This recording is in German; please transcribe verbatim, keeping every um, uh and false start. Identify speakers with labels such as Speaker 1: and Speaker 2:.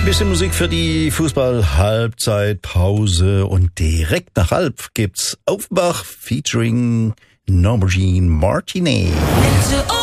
Speaker 1: Bisschen Musik für die Fußball-Halbzeitpause und direkt nach halb gibt's Offenbach featuring Norma Jean Martinet.